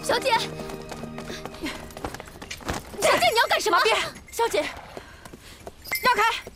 小姐，小姐，你要干什么？ 别，小姐，让开！